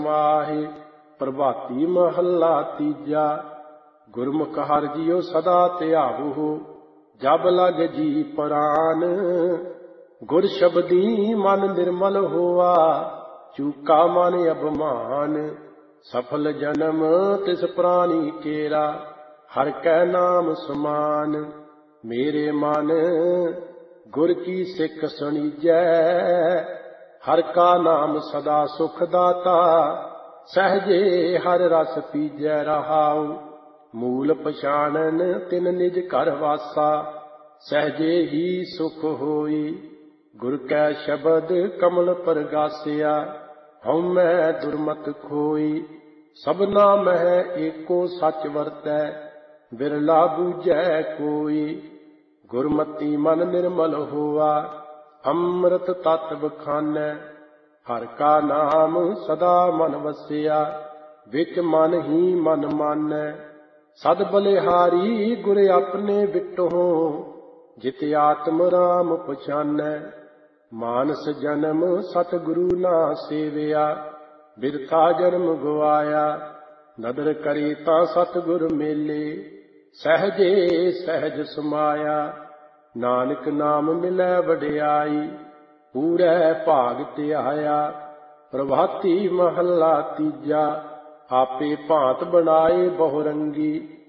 ਸਮਾਹੇ। ਪ੍ਰਭਾਤੀ ਮਹੱਲਾ ਤੀਜਾ। ਗੁਰਮੁਖ ਹਰਿ ਜੀਉ ਸਦਾ ਧਿਆਵਹੁ, ਜਬ ਲਗ ਜੀ ਪ੍ਰਾਨ। ਗੁਰ ਸ਼ਬਦੀ ਮਨ ਨਿਰਮਲ ਹੋਆ, ਚੂਕਾ ਮਨ ਅਭਿਮਾਨ। ਸਫਲ ਜਨਮ ਤਿਸ ਪ੍ਰਾਣੀ ਕੇਰਾ, ਹਰਿ ਕੈ ਨਾਮ ਸਮਾਨ। ਮੇਰੇ ਮਨ ਗੁਰ ਕੀ ਸਿੱਖ ਸੁਣੀਜੈ, ਹਰਿ ਕਾ ਨਾਮ ਸਦਾ ਸੁਖ ਦਾਤਾ। ਸਹਜੇ ਹਰਿ ਰਸ ਪੀਜੈ ਰਹਾਉ, ਮੂਲ ਪਛਾਣਨ ਤਿਨ ਨਿਜ ਘਰ ਵਾਸਾ। ਸਹਜੇ ਹੀ ਸੁਖ ਹੋਈ, ਗੁਰ ਕੈ ਸ਼ਬਦ ਕਮਲ ਪਰਗਾਸਿਆ। ਹਉਮੈ ਦੁਰਮਤ ਖੋਈ, ਸਭਨਾ ਮਹਿ ਏਕੋ ਸੱਚ ਵਰਤੈ, ਬਿਰਲਾ ਬੂਝੈ ਕੋਈ। ਗੁਰਮਤੀ ਮਨ ਨਿਰਮਲ ਹੋਆ, ਅੰਮ੍ਰਿਤ ਤਤ ਬਖਾਨੈ। ਹਰਿ ਕਾ ਨਾਮ ਸਦਾ ਮਨ ਵਸਿਆ, ਵਿੱਚ ਮਨ ਹੀ ਮਨ ਮਾਨੈ। ਸਦ ਬਲਿਹਾਰੀ ਗੁਰ ਆਪਣੇ ਵਿਟਹੁ, ਜਿਤ ਆਤਮ ਰਾਮ ਪਛਾਨੈ। ਮਾਨਸ ਜਨਮ ਸਤਿਗੁਰੂ ਨਾ ਸੇਵਿਆ, ਬਿਰਥਾ ਜਨਮ ਗਵਾਇਆ। ਨਦਰ ਕਰੇ ਤਾਂ ਸਤਿਗੁਰ ਮੇਲੇ, ਸਹਜੇ ਸਹਿਜ ਸਮਾਇਆ। ਨਾਨਕ ਨਾਮ ਮਿਲੈ ਵਡਿਆਈ, ਪੂਰੈ ਭਾਗ ਧਿਆਇਆ। ਪ੍ਰਭਾਤੀ ਮਹੱਲਾ ਤੀਜਾ। ਆਪੇ ਭਾਂਤ ਬਣਾਏ ਬਹੁ ਰੰਗੀ,